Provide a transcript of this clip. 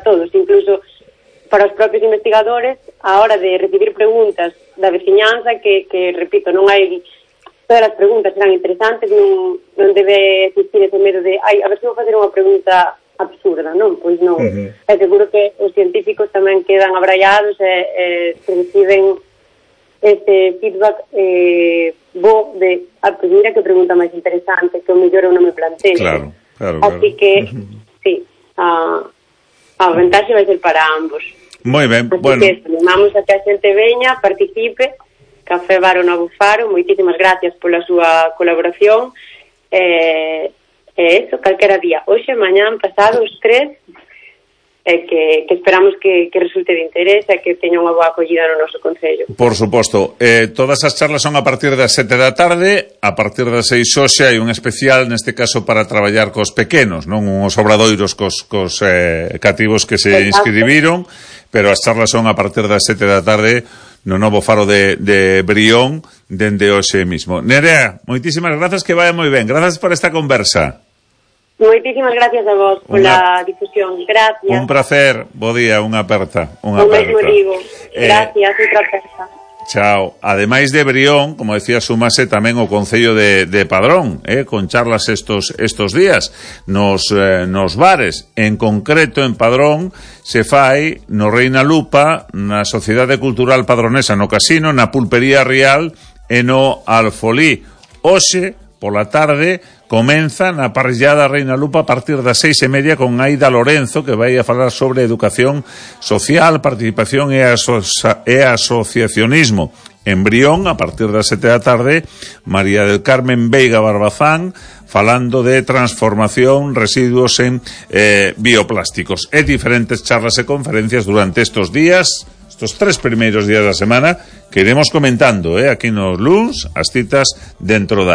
todos, incluso para os propios investigadores, a hora de recibir preguntas da veciñanza, que repito, non hai... Todas as preguntas serán interesantes, non debe existir ese medo de a ver se vou facer unha pregunta absurda, non? Pois non. É seguro que os científicos tamén quedan abraiados e reciben este feedback bo de pues mira que pregunta máis interesante, que o mellor eu non me planteo. Claro. Así que, sí, a ventaxe vai ser para ambos. Moi ben, así bueno. que animamos a que a xente veña, participe. Café Bar o Novo Faro, moitísimas gracias pola súa colaboración. Eso, calquera día, hoxe, mañán, pasado, os 3, que esperamos que resulte de interés e que teña unha boa acollida no noso concello. Por suposto, todas as charlas son a partir das 7 da tarde, a partir das 6 hoxe hai un especial, neste caso para traballar cos pequenos, non uns obradoiros cos cativos que se inscribiron, pero as charlas son a partir das 7 da tarde no Novo Faro de Brión, dende hoxe mismo. Nerea, moitísimas grazas, que vaya moi ben. Grazas por esta conversa. Moitísimas gracias a vos pola difusión. Gracias. Un placer. Bo día, unha aperta. Un mesmo digo. Gracias, outra aperta. Chao. Ademais de Brión, como decía, súmase tamén o Concello de Padrón, con charlas estos días nos bares. En concreto, en Padrón, se fai no Reina Lupa, na Sociedade Cultural Padronesa, no Casino, na Pulpería Real e no Alfolí. Hoxe, pola tarde, comeza na parrillada Reina Lupa a partir das 6:30 con Aida Lorenzo, que vai a falar sobre educación social, participación e asociacionismo. En Brión, a partir das 7 da tarde, María del Carmen Veiga Barbazán, falando de transformación, residuos en bioplásticos. E diferentes charlas e conferencias durante estos días, estos 3 primeiros días da semana, que iremos comentando aquí nos luns, as citas dentro da